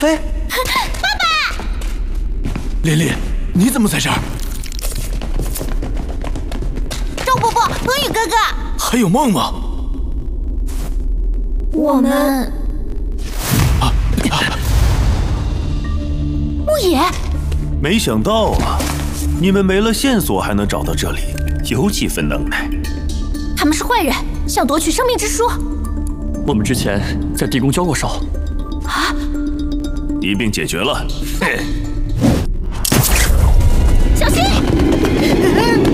哎，爸爸！琳琳，你怎么在这儿？ 周伯伯，鹅羽哥哥， 还有梦吗？ 我们……牧野， 没想到啊，你们没了线索还能找到这里，有几分能耐。 他们是坏人，想夺取生命之书。 我们之前在地宫交过手。 啊！ 一并解决了。 小心！